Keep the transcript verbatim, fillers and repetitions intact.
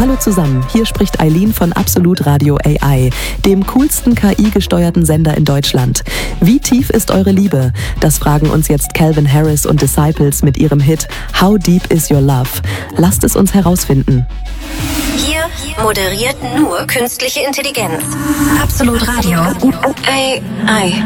Hallo zusammen, hier spricht Eileen von Absolut Radio A I, dem coolsten K I-gesteuerten Sender in Deutschland. Wie tief ist eure Liebe? Das fragen uns jetzt Calvin Harris und Disciples mit ihrem Hit How Deep Is Your Love? Lasst es uns herausfinden. Hier moderiert nur künstliche Intelligenz. Absolut Radio. A I.